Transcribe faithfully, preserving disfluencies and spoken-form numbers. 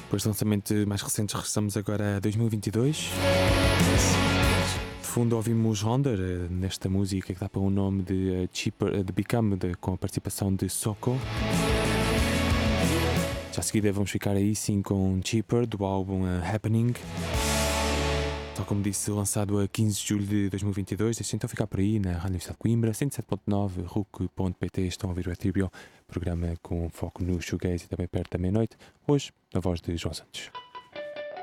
Depois de lançamentos mais recentes, regressamos agora a dois mil e vinte e dois. De fundo ouvimos Honda, nesta música que dá para o nome de Cheaper, de Become, de, com a participação de Soko. Já a seguida vamos ficar aí sim com Cheaper, do álbum uh, Happening. Tal como disse, lançado a quinze de julho de dois mil e vinte e dois. Deixem então ficar por aí na Rádio Universidade de Coimbra, cento e sete ponto nove, R U C ponto P T. Estão a ouvir o Etribio, programa com foco no shoegaze e também perto da meia-noite. Hoje, na voz de João Santos.